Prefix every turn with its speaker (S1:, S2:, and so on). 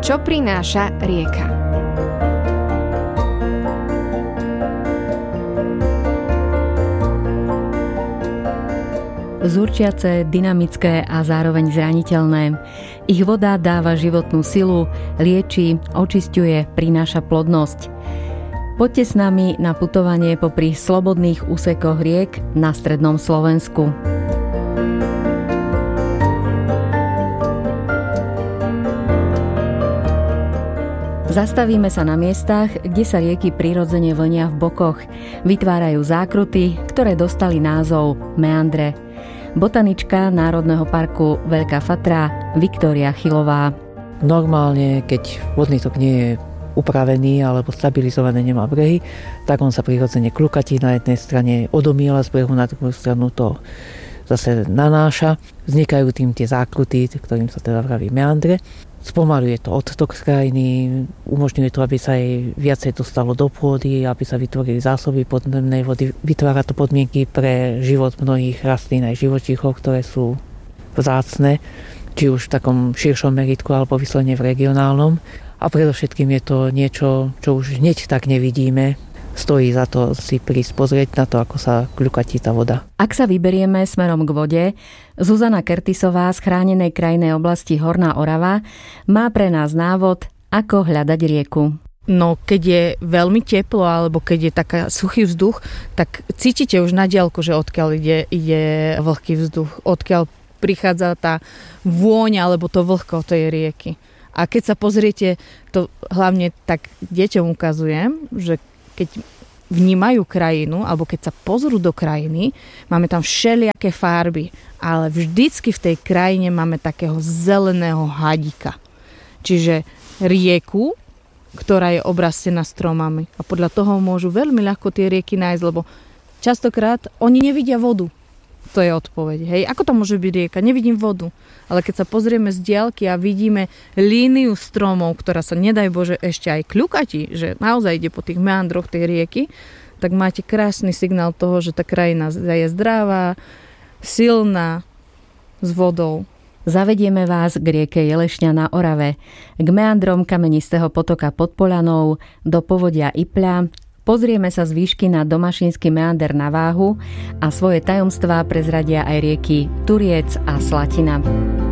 S1: Čo prináša rieka?
S2: Zúrčiace, dynamické a zároveň zraniteľné. Ich voda dáva životnú silu, lieči, očisťuje, prináša plodnosť. Poďte s nami na putovanie popri slobodných úsekoch riek na strednom Slovensku. Zastavíme sa na miestach, kde sa rieky prirodzene vlnia v bokoch. Vytvárajú zákruty, ktoré dostali názov meandre. Botanička Národného parku Veľká Fatra Viktória Chylová.
S3: Normálne, keď vodný tok nie je upravený alebo stabilizovaný, nemá brehy, tak on sa prirodzene klukatí, na jednej strane odomýla z brehu, na druhú stranu to zase nanáša. Vznikajú tým tie zákruty, ktorým sa teda vraví meandre. Spomaľuje to odtok z krajiny, umožňuje to, aby sa jej viacej dostalo do pôdy, aby sa vytvorili zásoby podzemnej vody. Vytvára to podmienky pre život mnohých rastlín aj živočíchov, ktoré sú vzácne, či už v takom širšom meritku alebo vyslovene v regionálnom. A predovšetkým je to niečo, čo už hneď tak nevidíme. Stojí za to si prísť pozrieť na to, ako sa kľukatí tá voda.
S2: Ak sa vyberieme smerom k vode, Zuzana Kertisová z chránenej krajinnej oblasti Horná Orava má pre nás návod, ako hľadať rieku.
S4: No, keď je veľmi teplo, alebo keď je taká suchý vzduch, tak cítite už na diaľku, že odkiaľ ide vlhký vzduch, odkiaľ prichádza tá vôňa, alebo to vlhko tej rieky. A keď sa pozriete, to hlavne tak deťom ukazujem, že keď vnímajú krajinu, alebo keď sa pozrú do krajiny, máme tam všelijaké farby, ale vždycky v tej krajine máme takého zeleného hadíka. Čiže rieku, ktorá je obrastená stromami. A podľa toho môžu veľmi ľahko tie rieky nájsť, lebo častokrát oni nevidia vodu. To je odpoveď. Hej, ako to môže byť rieka? Nevidím vodu. Ale keď sa pozrieme z diaľky a vidíme líniu stromov, ktorá sa, nedaj Bože, ešte aj kľukatí, že naozaj ide po tých meandroch tej rieky, tak máte krásny signál toho, že tá krajina je zdravá, silná, s vodou.
S2: Zavedieme vás k rieke Jelešňa na Orave, k meandrom kamenistého potoka pod Polanou, do povodia Ipľa. Pozrieme sa z výšky na domašínsky meander na váhu a svoje tajomstvá prezradia aj rieky Turiec a Slatina.